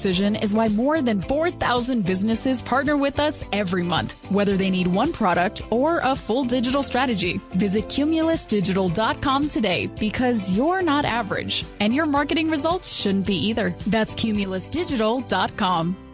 decision is why more than 4,000 businesses partner with us every month, whether they need one product or a full digital strategy. Visit cumulusdigital.com today because you're not average and your marketing results shouldn't be either. That's cumulusdigital.com.